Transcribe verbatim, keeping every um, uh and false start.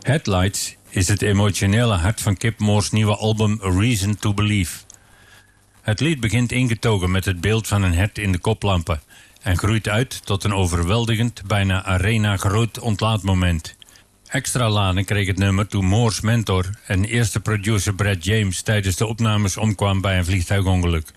Headlights is het emotionele hart van Kip Moore's nieuwe album A Reason to Believe. Het lied begint ingetogen met het beeld van een hert in de koplampen en groeit uit tot een overweldigend, bijna arena-groot ontlaatmoment. Extra lading kreeg het nummer toen Moore's mentor en eerste producer Brad James tijdens de opnames omkwam bij een vliegtuigongeluk.